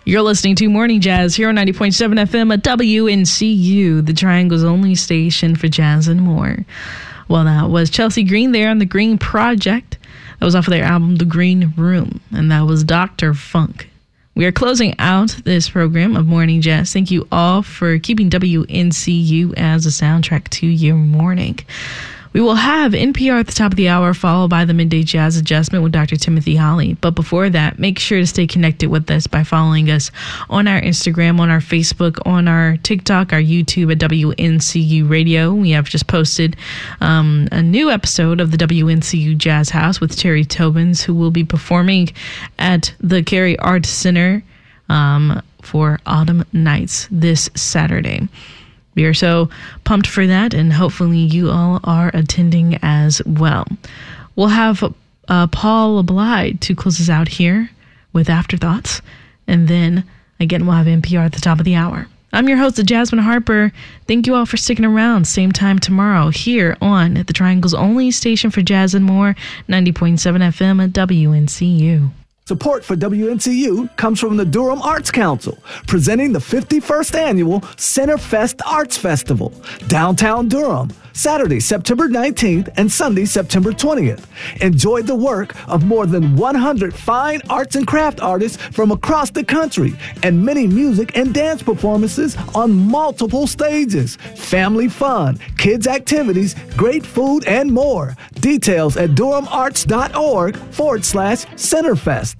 You're listening to Morning Jazz here on 90.7 FM at WNCU, the Triangle's only station for jazz and more. Well, that was Chelsea Green there on the Green Project. That was off of their album, The Green Room, and that was Dr. Funk. We are closing out this program of Morning Jazz. Thank you all for keeping WNCU as a soundtrack to your morning. We will have NPR at the top of the hour, followed by the Midday Jazz Adjustment with Dr. Timothy Holly. But before that, make sure to stay connected with us by following us on our Instagram, on our Facebook, on our TikTok, our YouTube at WNCU Radio. We have just posted a new episode of the WNCU Jazz House with Terry Tobins, who will be performing at the Cary Arts Center for Autumn Nights this Saturday. We are so pumped for that, and hopefully you all are attending as well. We'll have Paul Ablyde to close us out here with Afterthoughts, and then, again, we'll have NPR at the top of the hour. I'm your host, Jasmine Harper. Thank you all for sticking around. Same time tomorrow here on the Triangle's only station for jazz and more, 90.7 FM at WNCU. Support for WNCU comes from the Durham Arts Council, presenting the 51st Annual Centerfest Arts Festival, downtown Durham, Saturday, September 19th and Sunday, September 20th. Enjoy the work of more than 100 fine arts and craft artists from across the country and many music and dance performances on multiple stages. Family fun, kids activities, great food, and more. Details at durhamarts.org/Centerfest.